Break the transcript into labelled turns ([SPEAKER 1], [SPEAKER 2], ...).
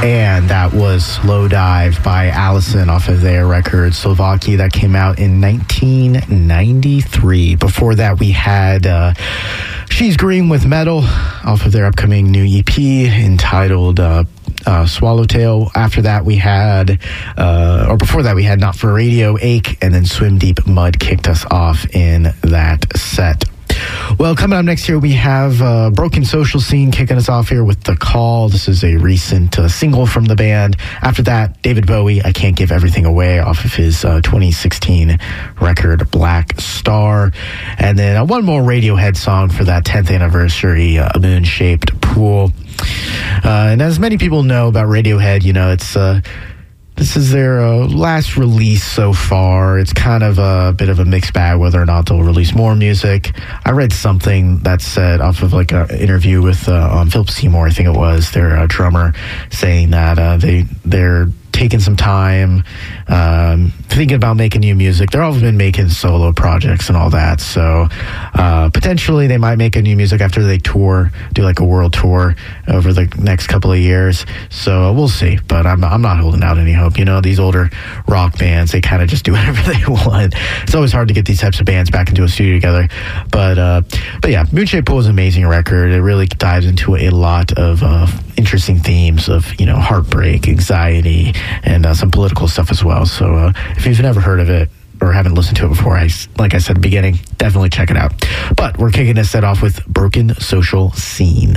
[SPEAKER 1] And that was Slow Dive by Allison off of their record Slovakia that came out in 1993. Before that, we had She's Green with Metal off of their upcoming new EP entitled Swallowtail. After that, we had, or before that, we had Not for Radio, Ache, and then Swim Deep Mud kicked us off in that set. Well, coming up next here, we have Broken Social Scene kicking us off here with The Call. This is a recent single from the band. After that, David Bowie, I Can't Give Everything Away off of his 2016 record, Black Star. And then one more Radiohead song for that 10th anniversary, A Moon-Shaped Pool. And as many people know about Radiohead, you know, it's... This is their last release so far. It's kind of a bit of a mixed bag whether or not they'll release more music. I read something that said off of like an interview with Philip Seymour, I think it was, their drummer, saying that they're taking some time, thinking about making new music. They've always been making solo projects and all that. So potentially they might make a new music after they tour, do like a world tour over the next couple of years. So we'll see. But I'm not holding out any hope. You know, these older rock bands, they kind of just do whatever they want. It's always hard to get these types of bands back into a studio together. But yeah, Moon-Shaped Pool is an amazing record. It really dives into a lot of interesting themes of, you know, heartbreak, anxiety, and some political stuff as well. So if you've never heard of it or haven't listened to it before, like I said at the beginning, definitely check it out. But we're kicking this set off with Broken Social Scene.